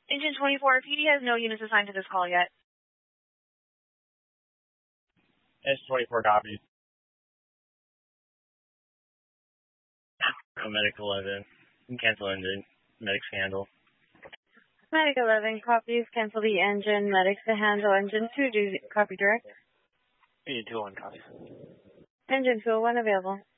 Engine 24, PD has no units assigned to this call yet. S24 copies. Medic 11. Cancel engine. Medics handle. Medic 11 copies. Cancel the engine. Medics to handle. Engine 2, do copy direct. Engine 201 copies. Engine 201 available.